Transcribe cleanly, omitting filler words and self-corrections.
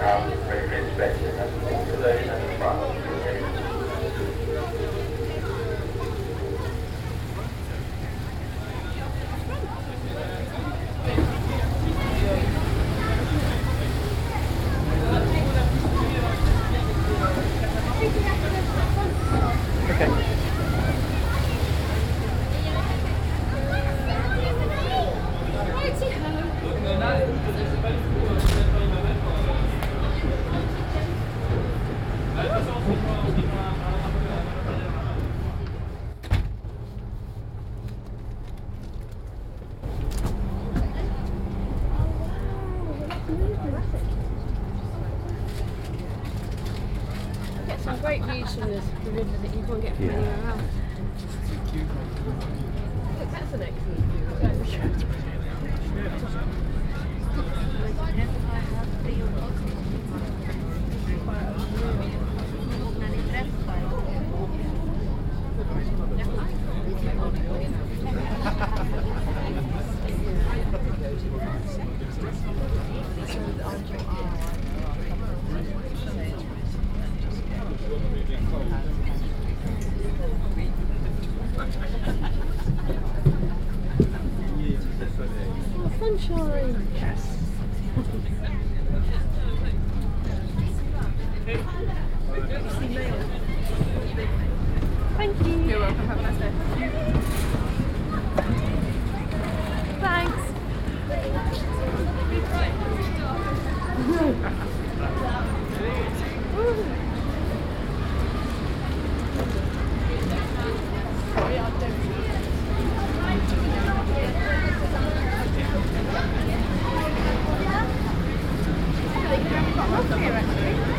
Very inspection. That's all today and the front. Get some great views from the river that you can't get from anywhere else. Look, that's an excellent view. Oh, sunshine! Yes! Thank you! You're welcome, have a nice day. Thanks! Here, actually.